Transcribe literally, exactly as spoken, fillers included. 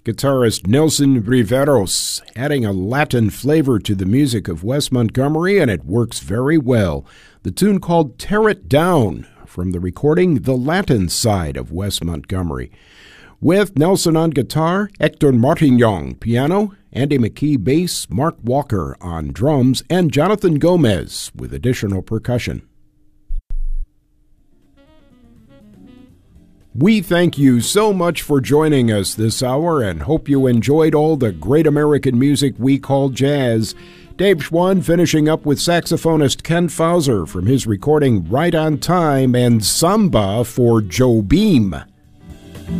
Guitarist Nelson Riveros, adding a Latin flavor to the music of Wes Montgomery, and it works very well. The tune called Tear It Down, from the recording The Latin Side of Wes Montgomery. With Nelson on guitar, Hector Martignon piano, Andy McKee bass, Mark Walker on drums, and Jonathan Gomez with additional percussion. We thank you so much for joining us this hour and hope you enjoyed all the great American music we call jazz. Dave Schwann finishing up with saxophonist Ken Fauser from his recording Right on Time and Samba for Joe Beam.